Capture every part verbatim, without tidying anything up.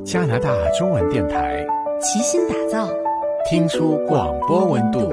加拿大中文電台， 齊心打造， 聽出廣播溫度。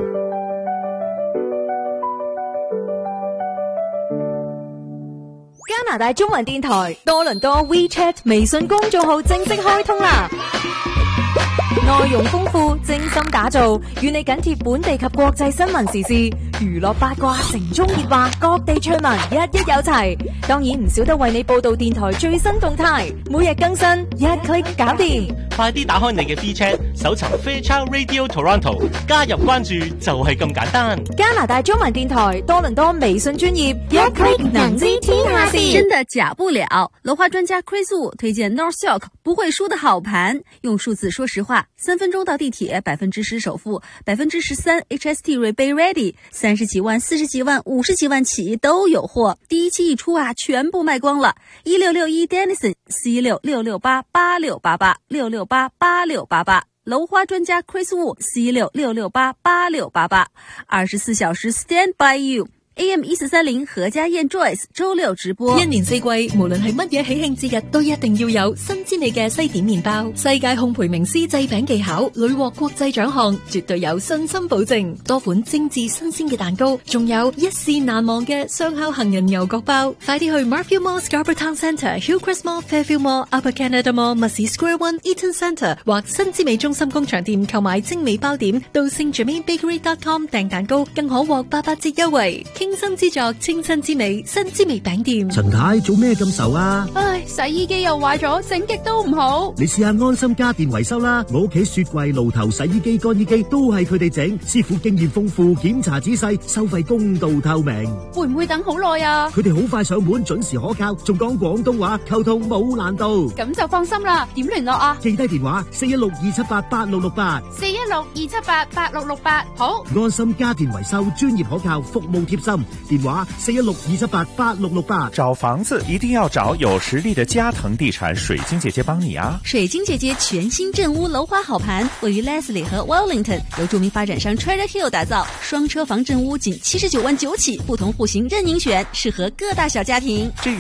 加拿大中文電台多倫多 WeChat 微信公眾號正式開通啦！內容豐富，精心打造，與你緊貼本地及國際新聞時事、娛樂八卦、城中熱話、各地趣聞，一一有齊。當然唔少得為你報道電台最新動態，每日更新，一 click 搞掂。 快啲打開你嘅 WeChat，搜尋 Fairchild Radio Toronto， 加入關注就係咁簡單。 加拿大中文電台多倫多微信專頁，一 click 能知天下事。 真的假不了。樓花專家 Chris Wu 推薦 North York 不會輸的好盤，用數字說實話。三分鐘到地鐵，百分之十首付，百分之十三 H S T rebate ready， 三十幾萬、四十幾萬、五十幾萬起都有貨。第一期一出啊，全部賣光了。一六六一 Denison 四一六六六八八六八八六六八八六八八。樓花專家 Chris Wu 四一六六六八八六八八，二十四小時 stand by you。A M 一四三零何家燕 Joyce 周六直播。 一年四季，無論係乜嘢喜慶節日，都一定要有新滋味嘅西點麵包。世界烘焙名師製餅技巧，屢獲國際獎項，絕對有信心保證。多款精緻新鮮嘅蛋糕，仲有一試難忘嘅雙烤杏仁牛角包。快啲去 Markville Mall、Scarborough Town Centre、Hillcrest Mall、Fairfield Mall、Upper Canada Mall、Mussey Square One、Eaton Centre 或新滋味中心工場店購買精美包點，到 Saint Germain Bakery dot com 訂蛋糕，更可獲八八折優惠。傾心之作，清新之美，新滋味餅店。 陳太做咩咁愁啊？ 唉，洗衣機又壞咗，整極都唔好。 你試下安心家電維修啦，我屋企雪櫃、爐頭、洗衣機、乾衣機都係佢哋整，師傅經驗豐富，檢查仔細，收費公道透明。 會唔會等好耐啊？ 佢哋好快上門，準時可靠，仲講廣東話，溝通冇難度。 咁就放心啦。點聯絡啊？ 記低電話四一六二七八八六六八， 四一六二七八八六六八。好， 安心家電維修，專業可靠，服務貼心。電話四一六二七八八六六八。 找房子一定要找有實力的嘉騰地產水晶姐姐幫你啊！ 水晶姐姐全新鎮屋樓花好盤，位於 Leslie 和 Wellington， 由著名發展商 Trader Hill 打造，雙車房鎮屋僅七十九萬九起，不同戶型任您選，適合各大小家庭。